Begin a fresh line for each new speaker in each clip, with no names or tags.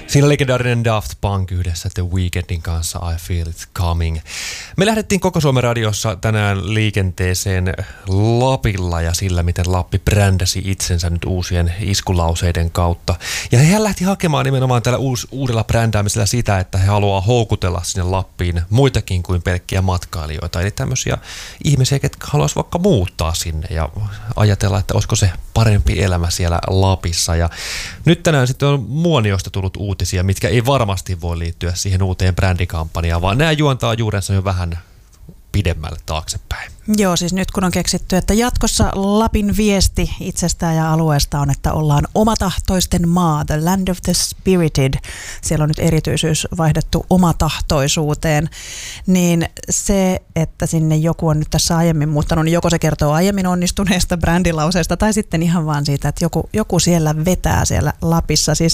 Siinä legendaarinen Daft Punk yhdessä The Weekndin kanssa I Feel It Coming. Me lähdettiin Koko Suomen radiossa tänään liikenteeseen Lapilla ja sillä, miten Lappi brändäsi itsensä nyt uusien iskulauseiden kautta. Ja he lähti hakemaan nimenomaan tällä uudella brändäämisellä sitä, että he haluaa houkutella sinne Lappiin muitakin kuin pelkkiä matkailijoita. Eli tämmöisiä ihmisiä, jotka haluaisivat vaikka muuttaa sinne ja ajatella, että olisiko se parempi elämä siellä Lapissa. Ja nyt tänään sitten on Muoniosta tullut uutisia, mitkä ei varmasti voi liittyä siihen uuteen brändikampanjaan, vaan nämä juontaa juurensa jo vähän pidemmälle taaksepäin.
Joo, siis nyt kun on keksitty, että jatkossa Lapin viesti itsestään ja alueesta on, että ollaan omatahtoisten maa, the land of the spirited. Siellä on nyt erityisyys vaihdettu omatahtoisuuteen, niin se, että sinne joku on nyt tässä aiemmin muuttanut, niin joko se kertoo aiemmin onnistuneesta brändilauseesta tai sitten ihan vaan siitä, että joku siellä vetää siellä Lapissa. Siis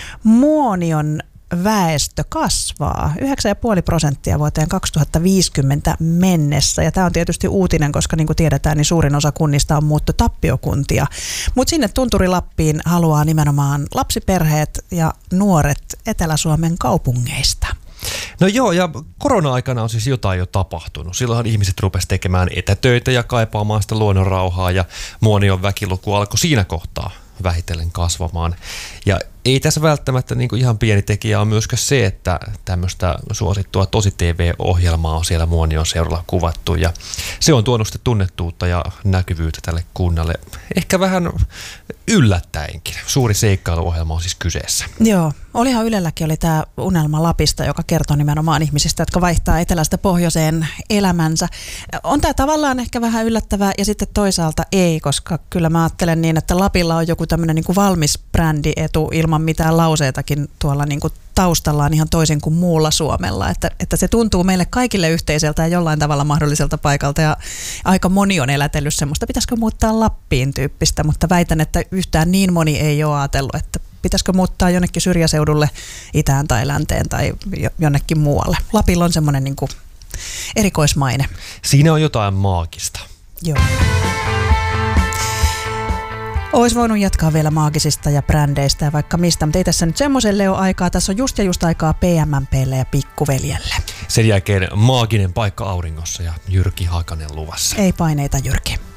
Muonion väestö kasvaa 9,5% vuoteen 2050 mennessä. Ja tämä on tietysti uutinen, koska niin kuin tiedetään, niin suurin osa kunnista on muuttotappiokuntia. Mutta sinne Tunturi-Lappiin haluaa nimenomaan lapsiperheet ja nuoret Etelä-Suomen kaupungeista.
No joo, ja korona-aikana on siis jotain jo tapahtunut. Silloinhan ihmiset rupesivat tekemään etätöitä ja kaipaamaan sitä luonnonrauhaa, ja Muonion väkiluku alkoi siinä kohtaa vähitellen kasvamaan. Ja ei tässä välttämättä niin kuin ihan pieni tekijä on myöskään se, että tämmöistä suosittua Tosi-TV-ohjelmaa on siellä Muonion seuralla kuvattu, ja se on tuonut sitten tunnettuutta ja näkyvyyttä tälle kunnalle. Ehkä vähän yllättäenkin. Suuri seikkailuohjelma on siis kyseessä. Joo,
olihan Ylelläkin oli tämä Unelma Lapista, joka kertoo nimenomaan ihmisistä, jotka vaihtaa etelästä pohjoiseen elämänsä. On tämä tavallaan ehkä vähän yllättävää ja sitten toisaalta ei, koska kyllä mä ajattelen niin, että Lapilla on joku tämmöinen niin kuin valmis brändietu ilman mitään lauseitakin tuolla niin kuin taustallaan ihan toisin kuin muulla Suomella, että se tuntuu meille kaikille yhteiseltä ja jollain tavalla mahdolliselta paikalta ja aika moni on elätellyt semmoista, pitäisikö muuttaa Lappiin tyyppistä, mutta väitän, että yhtään niin moni ei ole ajatellut, että pitäisikö muuttaa jonnekin syrjäseudulle itään tai länteen tai jonnekin muualle. Lapilla on semmoinen niin kuin erikoismaine.
Siinä on jotain maagista.
Joo. Olisi voinut jatkaa vielä maagisista ja brändeistä ja vaikka mistä, mutta ei tässä nyt semmoiselle ole aikaa. Tässä on just aikaa PMMP:lle ja Pikkuveljelle.
Sen jälkeen maaginen paikka auringossa ja Jyrki Hakanen luvassa.
Ei paineita, Jyrki.